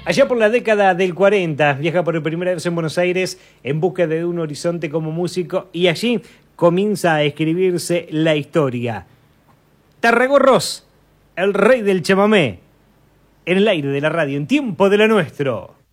Allá por la década del 40, viaja por primera vez en Buenos Aires en busca de un horizonte como músico y allí comienza a escribirse la historia. Tarragorros, el rey del chamamé, en el aire de la radio, en Tiempo de lo Nuestro.